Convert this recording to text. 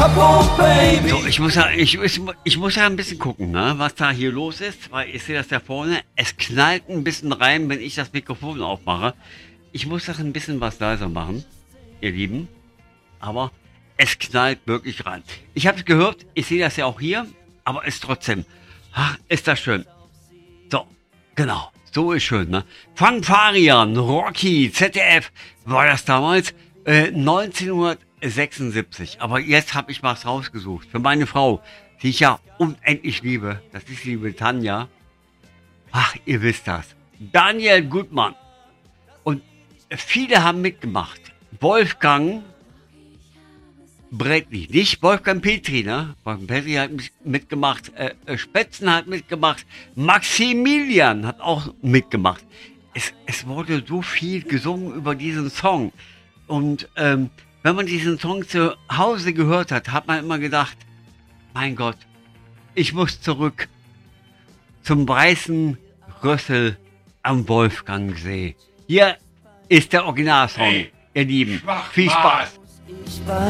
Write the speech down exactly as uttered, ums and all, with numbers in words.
So, ich muss ja, ich, ich, ich muss ja ein bisschen gucken, ne, was da hier los ist, weil ich sehe das da vorne. Es knallt ein bisschen rein, wenn ich das Mikrofon aufmache. Ich muss das ein bisschen was leiser machen, ihr Lieben. Aber es knallt wirklich rein. Ich habe es gehört, ich sehe das ja auch hier, aber ist trotzdem, ach, ist das schön. So, genau, so ist schön, ne? Frank Farian, Rocky, Z D F, war das damals, äh, neunzehnhundertsechsundsiebzig. Aber jetzt habe ich was rausgesucht für meine Frau, die ich ja unendlich liebe. Das ist die liebe Tanja. Ach, ihr wisst das. Daniel Gutmann. Und viele haben mitgemacht. Wolfgang Brätli, nicht Wolfgang Petri, ne? Wolfgang Petri hat mitgemacht, äh, Spätzen hat mitgemacht, Maximilian hat auch mitgemacht. Es, es wurde so viel gesungen über diesen Song. Und ähm, wenn man diesen Song zu Hause gehört hat, hat man immer gedacht, mein Gott, ich muss zurück zum weißen Rössel am Wolfgangsee. Hier ist der Originalsong, hey, ihr Lieben. Viel Spaß.